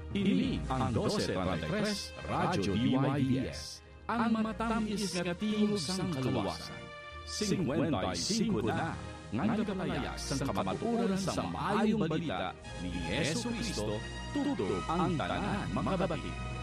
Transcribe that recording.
Ini ang 1233 Radyo DYDS, ang matamis nga tingog sang kaluwasan. 55 na, ngayon kapalayag sang kamatuoran sang maayong balita ni Yesu Cristo, tutok ang tanan mga babati.